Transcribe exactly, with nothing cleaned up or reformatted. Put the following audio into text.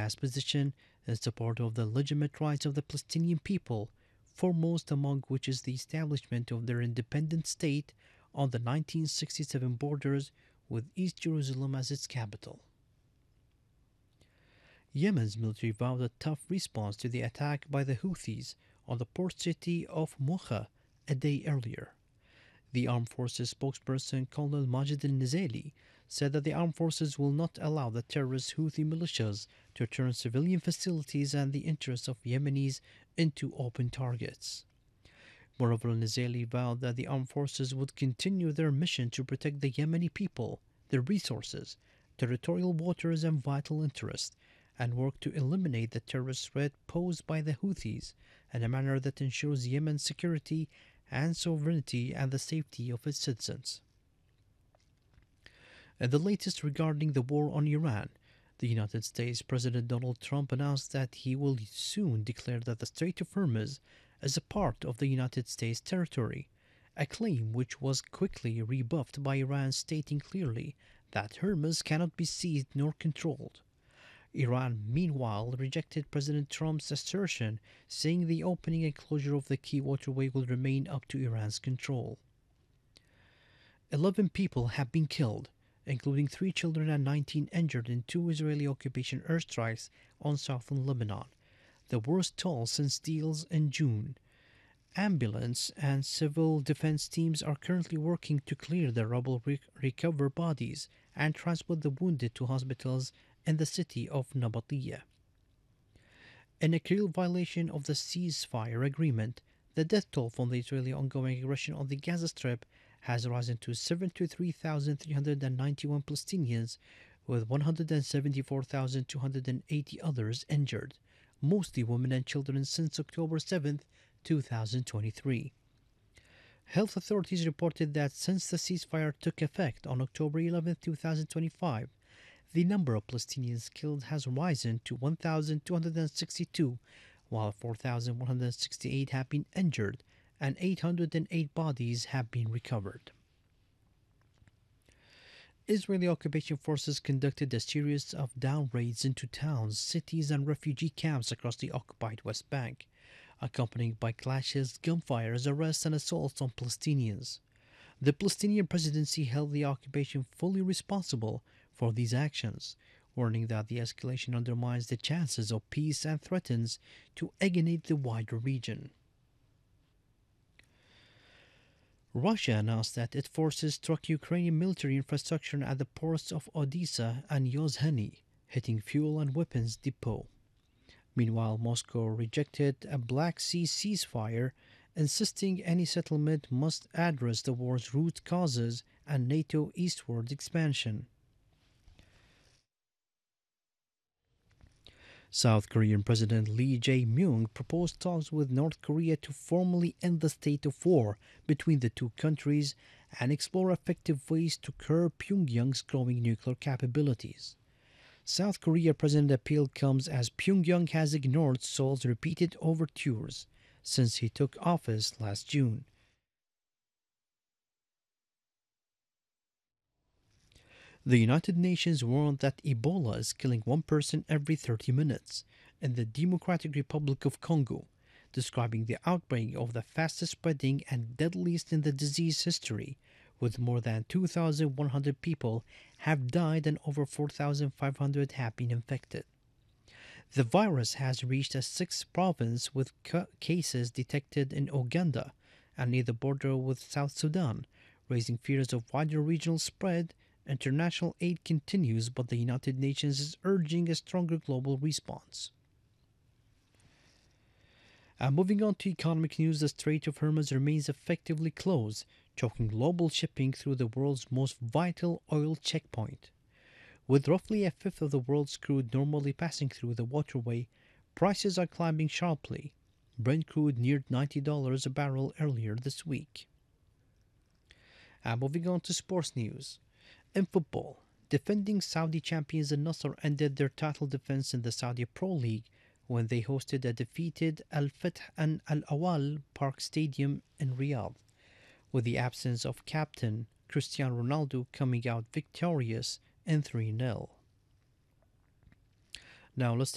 steadfast position in support of the legitimate rights of the Palestinian people, foremost among which is the establishment of their independent state on the nineteen sixty-seven borders with East Jerusalem as its capital. Yemen's military vowed a tough response to the attack by the Houthis on the port city of Mocha a day earlier. The Armed Forces spokesperson Colonel Majid al-Nizali said that the armed forces will not allow the terrorist Houthi militias to turn civilian facilities and the interests of Yemenis into open targets. Moreover, al-Nizali vowed that the armed forces would continue their mission to protect the Yemeni people, their resources, territorial waters and vital interests, and work to eliminate the terrorist threat posed by the Houthis in a manner that ensures Yemen's security and sovereignty and the safety of its citizens. And the latest regarding the war on Iran, the United States President Donald Trump announced that he will soon declare that the Strait of Hormuz is a part of the United States territory, a claim which was quickly rebuffed by Iran stating clearly that Hormuz cannot be seized nor controlled. Iran, meanwhile, rejected President Trump's assertion, saying the opening and closure of the key waterway will remain up to Iran's control. Eleven people have been killed, including three children and nineteen injured in two Israeli occupation airstrikes on southern Lebanon, the worst toll since deals in June. Ambulance and civil defense teams are currently working to clear the rubble, re- recover bodies, and transport the wounded to hospitals in the city of Nabatiyah. In a clear violation of the ceasefire agreement, the death toll from the Israeli ongoing aggression on the Gaza Strip has risen to seventy-three thousand three hundred ninety-one Palestinians, with one hundred seventy-four thousand two hundred eighty others injured, mostly women and children, since October seventh, two thousand twenty-three. Health authorities reported that since the ceasefire took effect on October eleventh, two thousand twenty-five, the number of Palestinians killed has risen to one thousand two hundred sixty-two, while four thousand one hundred sixty-eight have been injured and eight hundred eight bodies have been recovered. Israeli occupation forces conducted a series of down raids into towns, cities, and refugee camps across the occupied West Bank, accompanied by clashes, gunfires, arrests, and assaults on Palestinians. The Palestinian presidency held the occupation fully responsible for these actions, warning that the escalation undermines the chances of peace and threatens to alienate the wider region. Russia announced that its forces struck Ukrainian military infrastructure at the ports of Odessa and Yozheny, hitting fuel and weapons depot. Meanwhile, Moscow rejected a Black Sea ceasefire, insisting any settlement must address the war's root causes and NATO eastward expansion. South Korean President Lee Jae-myung proposed talks with North Korea to formally end the state of war between the two countries and explore effective ways to curb Pyongyang's growing nuclear capabilities. South Korea President appeal comes as Pyongyang has ignored Seoul's repeated overtures since he took office last June. The United Nations warned that Ebola is killing one person every thirty minutes in the Democratic Republic of Congo, describing the outbreak of the fastest spreading and deadliest in the disease history, with more than two thousand one hundred people have died and over four thousand five hundred have been infected. The virus has reached a sixth province with ca- cases detected in Uganda and near the border with South Sudan, raising fears of wider regional spread. International aid continues, but the United Nations is urging a stronger global response. And moving on to economic news, the Strait of Hormuz remains effectively closed, choking global shipping through the world's most vital oil checkpoint. With roughly a fifth of the world's crude normally passing through the waterway, prices are climbing sharply. Brent crude neared ninety dollars a barrel earlier this week. And moving on to sports news. In football, defending Saudi champions Al Nassr ended their title defense in the Saudi Pro League when they hosted a defeated Al Fath and Al Awal Park Stadium in Riyadh, with the absence of captain Cristiano Ronaldo coming out victorious in three nil. Now let's